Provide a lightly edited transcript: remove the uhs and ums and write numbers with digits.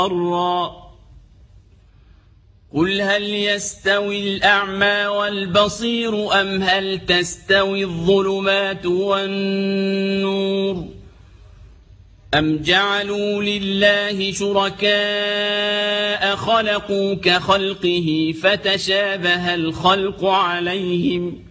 قل هل يستوي الأعمى والبصير أم هل تستوي الظلمات والنور أم جعلوا لله شركاء خلقوا كخلقه فتشابه الخلق عليهم